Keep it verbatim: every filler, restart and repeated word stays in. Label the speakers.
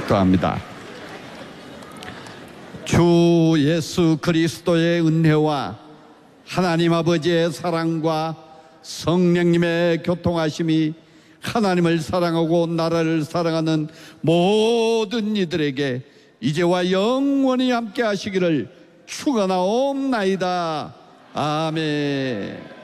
Speaker 1: 기도합니다. 주 예수 그리스도의 은혜와 하나님 아버지의 사랑과 성령님의 교통하심이 하나님을 사랑하고 나라를 사랑하는 모든 이들에게 이제와 영원히 함께 하시기를 축원하옵나이다. 아멘.